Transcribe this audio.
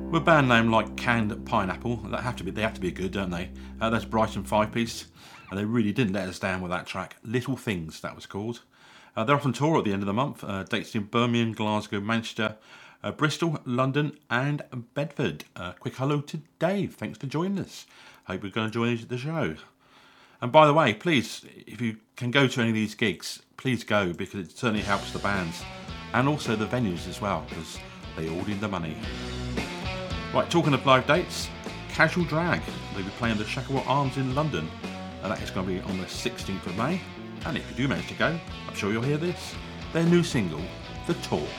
With a band name like Canned Pineapple, they have to be good, don't they? That's Brighton five-piece, and they really didn't let us down with that track. Little Things, that was called. They're off on tour at the end of the month. Dates in Birmingham, Glasgow, Manchester, Bristol, London and Bedford. Quick hello to Dave. Thanks for joining us. Hope you're going to join us at the show. And by the way, please, if you can go to any of these gigs, please go, because it certainly helps the bands and also the venues as well, because they all need the money. Right, talking of live dates, Casual Drag. They'll be playing the Shacklewell Arms in London, and that is going to be on the 16th of May. And if you do manage to go, I'm sure you'll hear this. Their new single, The Talk.